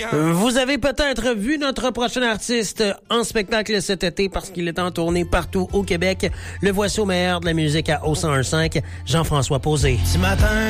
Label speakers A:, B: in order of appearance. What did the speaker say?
A: Vous avez peut-être vu notre prochain artiste en spectacle cet été parce qu'il est en tournée partout au Québec. Le voici au meilleur de la musique à O101.5, Jean-François Posé.
B: Ce matin,